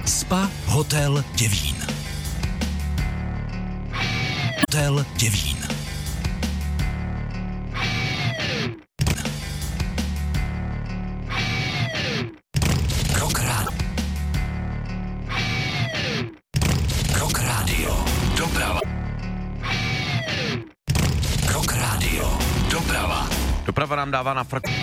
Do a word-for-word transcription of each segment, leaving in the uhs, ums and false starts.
Spa Hotel Děvín. Hotel Děvín. Rock Radio. Rock Radio. Doprava. Rock Radio. Doprava. Doprava nám dává na frak...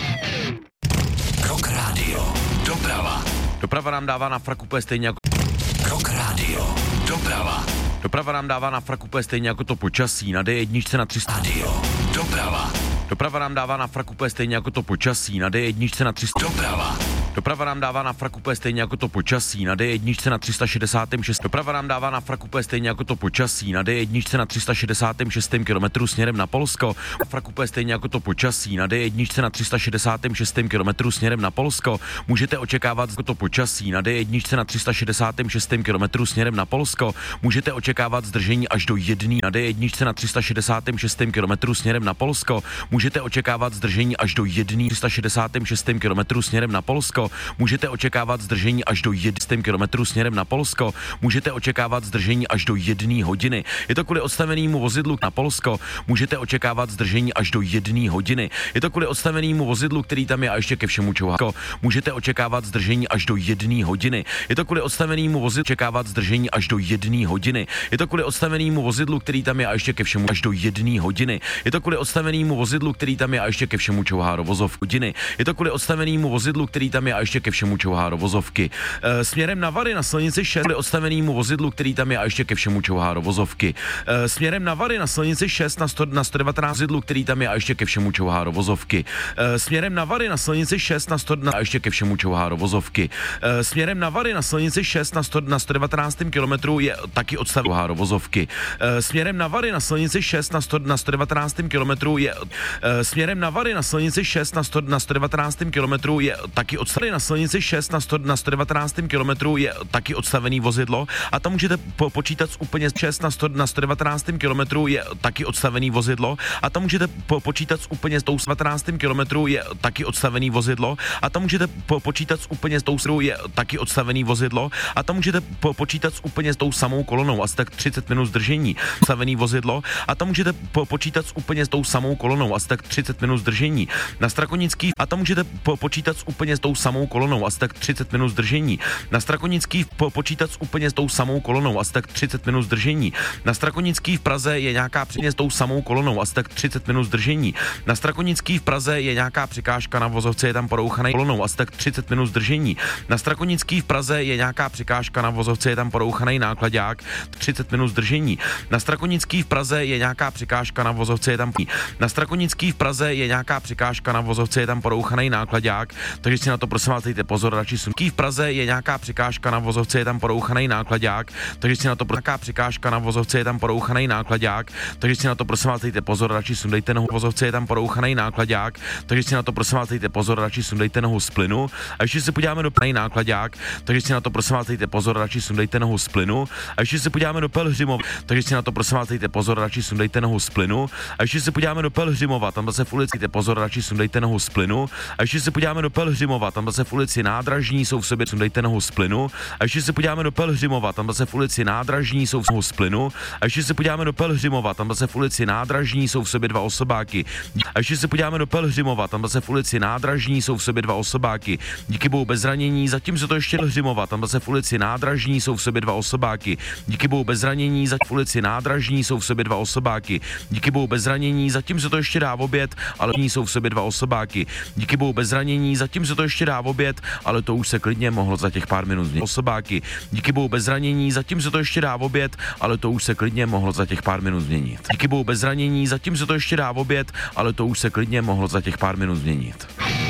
Rock Radio. Doprava. Doprava nám dává na frak úplně stejně jako... Rock Radio. Doprava. Doprava nám dává na frak úplně stejně jako to počasí na D jedna na tři sta. Radio. Doprava. Doprava nám dává na frak úplně stejně jako to počasí na D jedna na tři sta. Doprava. Doprava nám dává na frak úplně stejně jako to počasí na D jedna na tři sta šedesát šest. Doprava nám dává na frak úplně stejně jako to počasí na D jedna na tři sta šedesát šest kilometrů směrem na Polsko. Frak úplně stejně jako to počasí na D jedna na tři sta šedesát šest kilometrů směrem na Polsko. Můžete očekávat jako to počasí na D jedna na tři sta šedesát šest kilometrů směrem na Polsko. Můžete očekávat zdržení až do jedné na D jedna na tři sta šedesát šest kilometrů směrem na Polsko. Můžete očekávat zdržení až do jedné tři sta šedesát šest kilometrů směrem na Polsko. Můžete očekávat zdržení až do jedné kilometrů směrem na Polsko. Můžete očekávat zdržení až do jedné hodiny. Je to kvůli odstavenému vozidlu na Polsko. Můžete očekávat zdržení až do jedné hodiny. Je to kvůli odstavenému vozidlu, který tam je a ještě ke všemu čouhá. Můžete očekávat zdržení až do jedné hodiny. Je to kvůli odstavenému vozidlu očekávat zdržení až do jedné hodiny. Je to kvůli odstavenému vozidlu, který tam je a ještě ke všemu až do jedné hodiny. Je to kvůli odstavenému vozidlu, který tam je a ještě ke všemu čouhá do vozovky. Hodiny. Je to kvůli odstavenému vozidlu, který tam je a ještě ke všemu čouhá do vozovky. E, směrem na Vary na silnici šest kvůli odstavenému vozidlu, který tam je a ještě ke všemu čouhá do vozovky. E, směrem na Vary na silnici šest na, sto, na sto devatenáct vozidlu, který tam je a ještě ke všemu čouhá do vozovky. E, směrem na Vary na silnici šest na sto na, a ještě ke všemu čouhá do vozovky. E, směrem na Vary na silnici šest na, sto, na sto devatenáct kilometru je taky odstavený do vozovky. E, směrem na Vary na silnici šest na, sto, na sto devatenáct kilometru je e, směrem na Vary na silnici šest na, sto, na sto devatenáct kilometru je taky odstavený na silnici šest na, sto, na sto devatenáct kilometru je taky odstavený vozidlo a tam můžete po, počítat z úplně šest na, sto, na sto devatenáct kilometru je taky odstavený vozidlo a tam můžete po, počítat z úplně sto devatenáct kilometru je taky odstavený vozidlo a tam můžete po, počítat z úplně sto je taky odstavený vozidlo a tam můžete po, počítat z úplně s tou samou kolonou asi tak třicet minut zdržení odstavený vozidlo a tam můžete po, počítat z úplně s tou samou kolonou asi tak třicet minut zdržení na Strakonický a tam můžete po, počítat s úplně s tou samou kolonou asi tak třicet minut zdržení na Strakonický po, počítat s úplně s tou samou kolonou asi tak třicet minut zdržení na Strakonický v Praze je nějaká přesně s tou samou kolonou asi tak třicet minut zdržení na Strakonický v Praze je nějaká překážka na vozovce je tam porouchaný kolonou asi tak třicet minut zdržení na Strakonický v Praze je nějaká překážka na vozovce je tam porouchaný nákladák třicet minut zdržení na Strakonický v Praze je nějaká překážka na vozovce je tam na Strakonický v Praze je nějaká překážka na vozovce je tam porouchaný nákladák takže si na to prosím vás dejte pozor radši sunky v Praze je nějaká překážka na vozovce je tam porouchaný nákladák takže si na to nějaká překážka na vozovce je tam porouchaný nákladák takže si na to prosím vás dejte pozor radši sundejte nohu vozovce je tam porouchaný nákladák takže si na to prosím vás dejte pozor radši sundejte nohu z plynu a ještě se podíváme do plný nákladák takže si na to prosím vás dejte pozor radši sundejte nohu z plynu a ještě se podíváme do Pelhřimova takže si na to prosím vás dejte pozor radši sundejte nohu z plynu a ještě se podíváme do Pelhřimova tam zase v ulici dejte pozor radši sundejte nohu z plynu a ještě se podíváme do Pelhřimova tam zase v ulici Nádražní jsou v sobě sundejte nohu z plynu a ještě se podíváme do Pelhřimova tam zase v ulici Nádražní jsou v nohu z plynu a ještě se podíváme do Pelhřimova tam zase v ulici Nádražní jsou v sobě dva osobáky a ještě se podíváme do Pelhřimova tam zase v ulici Nádražní jsou v sobě dva osobáky díky bohu bez zranění zatím se to ještě Pelhřimova tam zase v ulici Nádražní jsou v sobě dva osobáky díky bohu bez zranění zatím v ulici Nádražní jsou v sobě dva osobáky díky bohu bez zranění zatím se to ještě dá v oběd ale jsou v sobě dva osobáky díky bohu bez zranění zatím se to ještě dá v oběd ale to už se klidně mohlo za těch pár minut změnit osobáky díky bohu bez zranění zatím se to ještě dá v oběd ale to už se klidně mohlo za těch pár minut změnit díky bohu bez zranění zatím se to ještě dá v oběd ale to už se klidně mohlo za těch pár minut změnit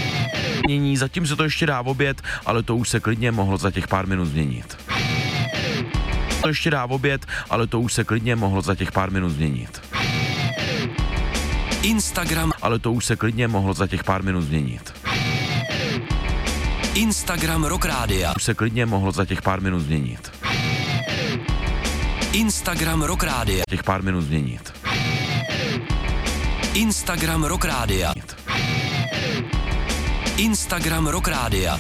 zatím se to ještě dá v oběd ale to už se klidně mohlo za těch pár minut změnit to ještě dá v oběd ale to už se klidně mohlo za těch pár minut změnit Instagram ale to už se klidně mohlo za těch pár minut změnit Instagram Rock Rádia už se klidně mohlo za těch pár minut změnit Instagram Rock Rádia těch pár minut změnit Instagram Rock Rádia Instagram Rock Rádia